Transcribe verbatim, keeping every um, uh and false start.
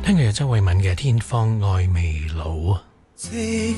聽日有周慧敏嘅《天荒愛未老》。